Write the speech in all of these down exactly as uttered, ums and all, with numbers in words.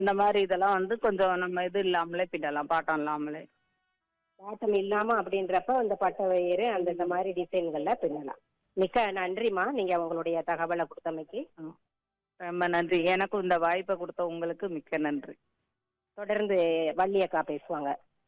இந்த மாதிரி இதெல்லாம் வந்து கொஞ்சம் நம்ம இது இல்லாமலே பின்னலாம், பாட்டம் இல்லாமலே. பாட்டம் இல்லாம அப்படின்றப்ப அந்த பட்டை வயிறு அந்த இந்த மாதிரி டிசைன்கள்ல பின்னலாம். மிக்க நன்றிம்மா, நீங்க உங்களுடைய தகவலை கொடுத்தமைக்கு. ம். ரொம்ப நன்றி. எனக்கும் இந்த வாய்ப்பை கொடுத்த உங்களுக்கு மிக்க நன்றி. தொடர்ந்து வள்ளி அக்கா பேசுவாங்க.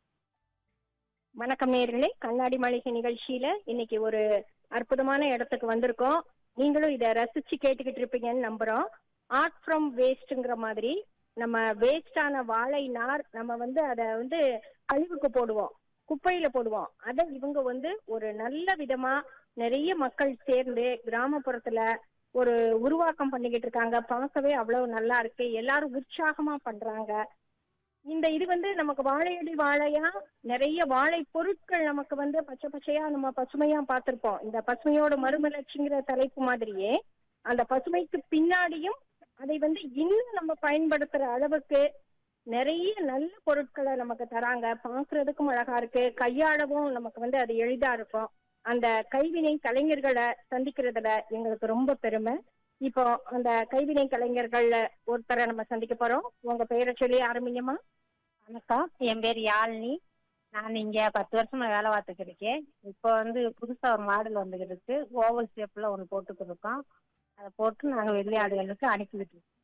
வணக்கம் நேயர்களே, கண்ணாடி மாளிகை நிகழ்ச்சியில இன்னைக்கு ஒரு அற்புதமான இடத்துக்கு வந்திருக்கோம். நீங்களும் இதை ரசிச்சு கேட்டுக்கிட்டு இருப்பீங்கன்னு நம்புறோம். ஆர்ட் ஃப்ரம் வேஸ்ட்ங்கிற மாதிரி நம்ம வேஸ்டான வாழை நார் நம்ம வந்து அதை வந்து கழிவுக்கு போடுவோம், குப்பையில போடுவோம். அதை இவங்க வந்து ஒரு நல்ல விதமா நிறைய மக்கள் சேர்ந்து கிராமப்புறத்துல ஒரு உருவாக்கம் பண்ணிக்கிட்டு இருக்காங்க. பார்க்கவே அவ்வளவு நல்லா இருக்கு, எல்லாரும் உற்சாகமா பண்றாங்க. இந்த இது வந்து நமக்கு வாழையடி வாழையா நிறைய வாழை பொருட்கள் நமக்கு வந்து பச்சை பச்சையா நம்ம பசுமையா பார்த்திருப்போம். இந்த பசுமையோட மறுமலர்ச்சிங்கிற தலைப்பு மாதிரியே அந்த பசுமைக்கு பின்னாடியும் அதை வந்து இன்னும் நம்ம பயன்படுத்துற அளவுக்கு நிறைய நல்ல பொருட்களை நமக்கு தராங்க. பார்க்கறதுக்கும் அழகா இருக்கு, கையாளவும் நமக்கு வந்து அது எளிதா இருக்கும். அந்த கைவினை கலைஞர்களை சந்திக்கிறதுல எங்களுக்கு ரொம்ப பெருமை. இப்போ அந்த கைவினை கலைஞர்கள்ல ஒருத்தரை நம்ம சந்திக்க போறோம். உங்க பெயரை சொல்லி ஆரம்பிங்கம்மா. வணக்கம், என் பேர் யாழினி. நான் இங்க பத்து வருஷமா வேலை பார்த்துக்கிட்டு இருக்கேன். இப்போ வந்து புதுசா ஒரு மாடல் வந்துகிட்டு இருக்கு, ஓவல் ஷேப்ல ஒன்று போட்டுக்கிட்டு இருக்கோம். அதை போட்டு நாங்கள் வெளிநாடுகளுக்கு அனுப்பிக்கிட்டு இருக்கோம்.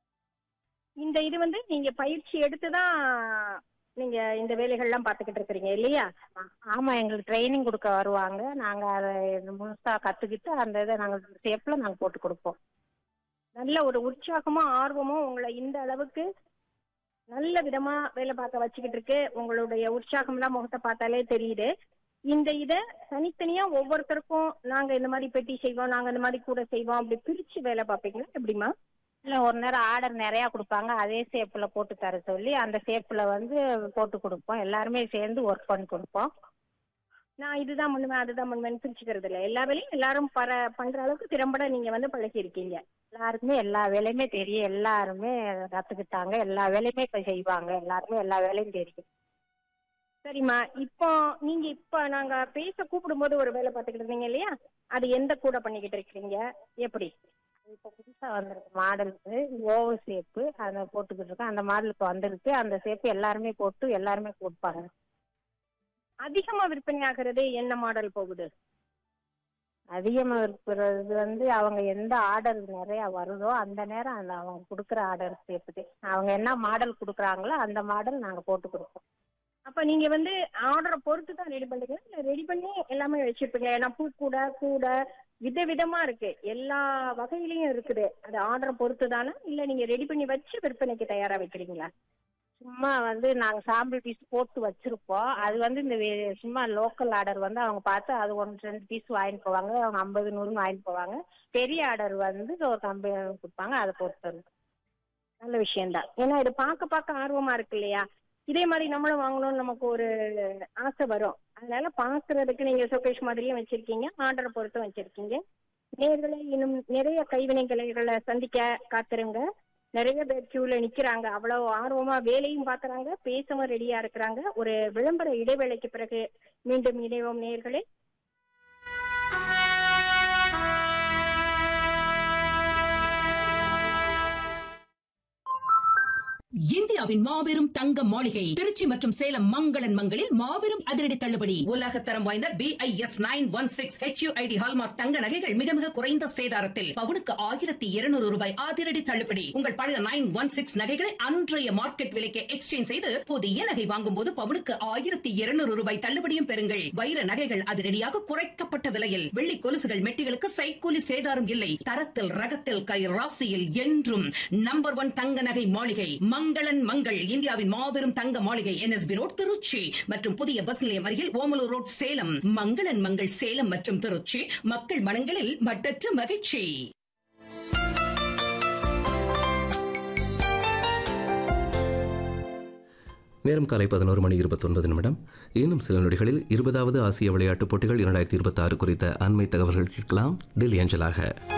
இந்த இது வந்து நீங்க பயிற்சி எடுத்துதான் நீங்க இந்த வேலைகள்லாம் பார்த்துக்கிட்டு இருக்கிறீங்க இல்லையா? ஆமா, எங்களுக்கு ட்ரைனிங் கொடுக்க வருவாங்க. நாங்க அதை முழுசா கத்துக்கிட்டு அந்த இதை நாங்கள் ஷேப்ல நாங்கள் போட்டு கொடுப்போம். நல்ல ஒரு உற்சாகமா ஆர்வமும் உங்களை இந்த அளவுக்கு நல்ல விதமா வேலை பார்க்க வச்சுக்கிட்டு இருக்கு. உங்களுடைய உற்சாகம்லாம் முகத்தை பார்த்தாலே தெரியுது. இந்த இதை தனித்தனியா ஒவ்வொருத்தருக்கும் நாங்க இந்த மாதிரி பெட்டி செய்வோம், நாங்க இந்த மாதிரி கூட செய்வோம், அப்படி பிரிச்சு வேலை பார்ப்பீங்களா எப்படிமா? இல்லை, ஒரு நேரம் ஆர்டர் நிறையா கொடுப்பாங்க, அதே ஷேப்பில் போட்டு தர சொல்லி அந்த ஷேப்பில் வந்து போட்டு கொடுப்போம். எல்லாருமே சேர்ந்து ஒர்க் பண்ணி கொடுப்போம். நான் இதுதான் பண்ணுவேன் அதுதான் பண்ணுவேன்னு பிரிச்சுக்கிறது இல்லை, எல்லா வேலையும் எல்லாரும் பர பண்ற அளவுக்கு திறம்பட நீங்க வந்து பழகி இருக்கீங்க. எல்லாருக்குமே எல்லா வேலையுமே தெரியும், எல்லாருமே கற்றுக்கிட்டாங்க, எல்லா வேலையுமே இப்போ செய்வாங்க, எல்லாருமே எல்லா வேலையும் தெரியும். சரிம்மா, இப்போ நீங்க இப்ப நாங்க பேச கூப்பிடும்போது ஒரு வேலை பார்த்துக்கிட்டு இருந்தீங்க இல்லையா, அது எந்த கூட பண்ணிக்கிட்டு இருக்கிறீங்க எப்படி? இப்போ புதுசாக வந்திருக்கு மாடலுக்கு ஓவல் ஷேப்பு, அதை போட்டுக்கிட்டு இருக்கோம். அந்த மாடலுக்கு வந்திருக்கு, அந்த ஷேப்பு எல்லாருமே போட்டு எல்லாருமே கொடுப்பாங்க. அதிகமா விற்பனை ஆகிறது என்ன மாடல் போகுது? அதிகமாக இருக்கிறது வந்து அவங்க எந்த ஆர்டர் நிறையா வருதோ அந்த நேரம் அந்த அவங்க கொடுக்குற ஆர்டர் ஷேப்புக்கு அவங்க என்ன மாடல் கொடுக்குறாங்களோ அந்த மாடல் நாங்கள் போட்டு கொடுப்போம். அப்ப நீங்க வந்து ஆர்டரை பொறுத்து தான் ரெடி பண்ணுறீங்க, இல்லை ரெடி பண்ணி எல்லாமே வச்சிருப்பீங்க? ஏன்னா பூ கூட கூட வித விதமா இருக்கு, எல்லா வகையிலையும் இருக்குது. அது ஆர்டரை பொறுத்து தானே, இல்லை நீங்க ரெடி பண்ணி வச்சு விற்பனைக்கு தயாரா வைக்கிறீங்களா? சும்மா வந்து நாங்கள் சாம்பிள் பீஸ் போட்டு வச்சுருப்போம். அது வந்து இந்த சும்மா லோக்கல் ஆர்டர் வந்து அவங்க பார்த்து அது ஒன்று ரெண்டு பீஸ் வாங்கிட்டு போவாங்க, அவங்க ஐம்பது நூறுன்னு வாங்கிட்டு போவாங்க. பெரிய ஆர்டர் வந்து ஒரு கம்பெனி கொடுப்பாங்க, அதை போட்டு தருவோம். நல்ல விஷயம்தான், ஏன்னா இது பார்க்க பார்க்க ஆர்வமா இருக்கு இல்லையா? இதே மாதிரி நம்மளும் வாங்கணும்னு நமக்கு ஒரு ஆசை வரும். அதனால பார்க்கறதுக்கு நீங்க ஷோகேஸ் மாதிரியும் வச்சிருக்கீங்க, ஆர்டரை பொறுத்தும் வச்சிருக்கீங்க. நேர்களை இன்னும் நிறைய கைவினை கலைகளை சந்திக்க காத்துருங்க. நிறைய பேர் கியூல நிக்கிறாங்க, அவ்வளவு ஆர்வமா வேலையும் பாக்குறாங்க, பேசவும் ரெடியா இருக்கிறாங்க. ஒரு விளம்பர இடைவேளைக்கு பிறகு மீண்டும் இணைவோம் நேயர்களே. இந்தியாவின் மாபெரும் தங்க மாளிகை திருச்சி மற்றும் சேலம் மங்களன் மங்களில் மாபெரும் அதிரடி தள்ளுபடி. உலக தரம் வாய்ந்த B I S nine one six H you I D hallmark தங்க நகைகள் மிக மிக குறைந்த சேதாரத்தில் பவுனுக்கு ஆயிரத்தி இருநூறு ரூபாய் அதிரடி தள்ளுபடி. உங்கள் பழைய நைன் ஒன் சிக்ஸ் நகைகளை அன்றைய மார்க்கெட் விலைக்கு எக்ஸ்சேஞ்ச் செய்து புதிய நகை வாங்கும் போது பவுனுக்கு ஆயிரத்தி இருநூறு ரூபாய் தள்ளுபடியும் பெறுங்கள். வைர நகைகள் அதிரடியாக குறைக்கப்பட்ட விலையில், வெள்ளி கொலுசுகள் மெட்டிகளுக்கு சைக்கூலி சேதாரம் இல்லை. தரத்தில் ரகத்தில் கை ராசியில் என்றும் நம்பர் ஒன் தங்க நகை மாளிகை மங்களன் மங்கள். இந்தியாவின் மாபெரும் தங்க மாளிகை N S B road Trichy மற்றும் புதிய பஸ் நிலையம் அருகில் ஓமலூர் ரோட் சேலம். மங்களன் மங்கள் சேலம் மற்றும் திருச்சி, மக்கள் மனங்களில் மட்டற்ற மகிழ்ச்சி. நேரம் காலை பதினோரு மணி இருபத்தொன்பது நிமிடம். இன்னும் சில நொடிகளில் இருபதாவது ஆசிய விளையாட்டுப் போட்டிகள் இரண்டாயிரத்தி இருபத்தி ஆறு குறித்த அண்மை தகவல்கள் கேட்கலாம் டெல்லி அஞ்சலாக.